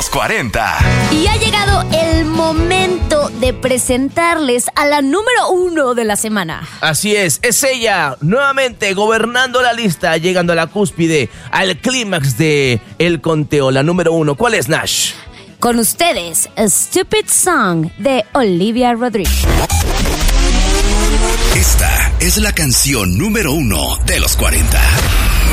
40. Y ha llegado el momento de presentarles a la número 1 de la semana. Así es ella, nuevamente gobernando la lista, llegando a la cúspide, al clímax de el conteo, la número 1. ¿Cuál es, Nash? Con ustedes, A Stupid Song de Olivia Rodrigo. Esta es la canción número 1 de los 40.